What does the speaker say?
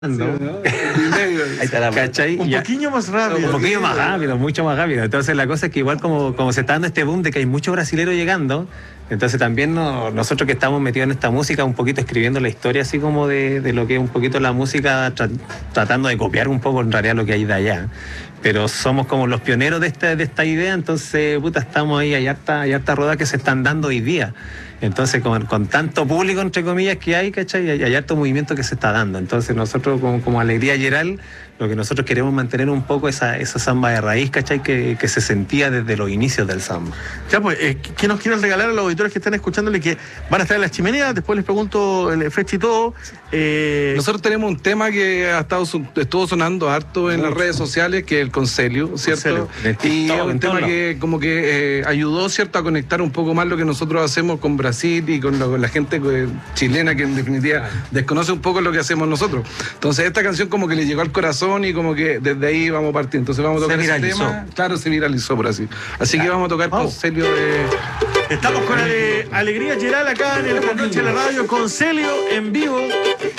¿no? Ahí está la ¿Cachai? Un poquillo más rápido. Un poquillo más rápido, mucho más rápido. Entonces la cosa es que igual como se está dando este boom de que hay muchos brasileros llegando, entonces también nosotros que estamos metidos en esta música, un poquito escribiendo la historia así como de lo que es un poquito la música, tratando de copiar un poco en realidad lo que hay de allá. Pero somos como los pioneros de esta idea, entonces estamos ahí, hay harta roda que se están dando hoy día. Entonces, con tanto público, entre comillas, que hay, ¿cachai? Hay harto movimiento que se está dando. Entonces, nosotros, como Alegría Geral, lo que nosotros queremos mantener un poco esa samba de raíz, ¿cachai? Que se sentía desde los inicios del samba. Ya, pues, ¿qué nos quieren regalar a los auditores que están escuchándole que van a estar en las chimeneas? Después les pregunto el fecha y todo. Nosotros tenemos un tema que estuvo sonando harto en las redes sociales, que es el Concelio, ¿cierto? Y es un tema que como que ayudó, ¿cierto?, a conectar un poco más lo que nosotros hacemos con Brasil y con la gente chilena, que en definitiva desconoce un poco lo que hacemos nosotros. Entonces esta canción como que le llegó al corazón y como que desde ahí vamos a partir. Entonces vamos a tocar ese tema. Claro, se viralizó por así. Así que vamos a tocar Concelio de... Estamos con Alegría Geral acá en el Noche de la Radio, Concelio en vivo.